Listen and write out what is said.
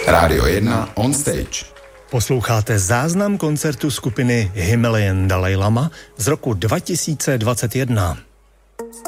Rádio 1 on stage. Posloucháte záznam koncertu skupiny Himalayan Dalai Lama z roku 2021.